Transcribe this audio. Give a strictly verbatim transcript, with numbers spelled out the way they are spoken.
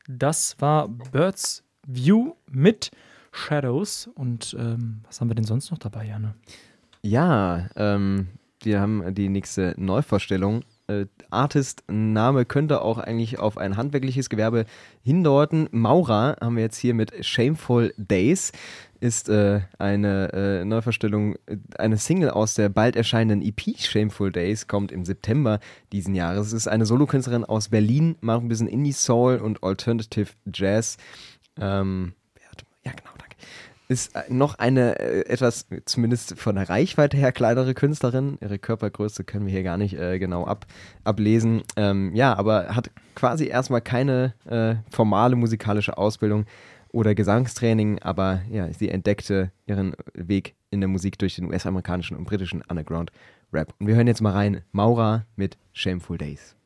Das war Bird's View mit Shadows. Und ähm, was haben wir denn sonst noch dabei, Janne? Ja, ähm, wir haben die nächste Neuvorstellung. Äh, Artist-Name könnte auch eigentlich auf ein handwerkliches Gewerbe hindeuten. Maurer haben wir jetzt hier mit Shameful Days. Ist äh, eine äh, Neuvorstellung, äh, eine Single aus der bald erscheinenden E P Shameful Days, kommt im September diesen Jahres. Es ist eine Solokünstlerin aus Berlin, macht ein bisschen Indie-Soul und Alternative Jazz. Ähm, ja, genau, danke. Ist noch eine äh, etwas, zumindest von der Reichweite her, kleinere Künstlerin. Ihre Körpergröße können wir hier gar nicht äh, genau ab, ablesen. Ähm, ja, aber hat quasi erstmal keine äh, formale musikalische Ausbildung oder Gesangstraining, aber ja, sie entdeckte ihren Weg in der Musik durch den U S-amerikanischen und britischen Underground-Rap. Und wir hören jetzt mal rein, Maurer mit Shameful Days.